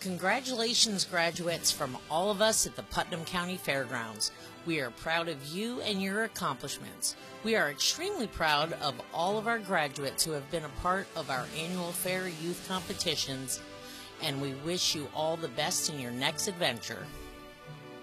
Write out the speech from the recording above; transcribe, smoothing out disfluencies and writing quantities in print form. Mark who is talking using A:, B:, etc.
A: Congratulations, graduates, from all of us at the Putnam County Fairgrounds. We are proud of you and your accomplishments. We are extremely proud of all of our graduates who have been a part of our annual fair youth competitions, and we wish you all the best in your next adventure.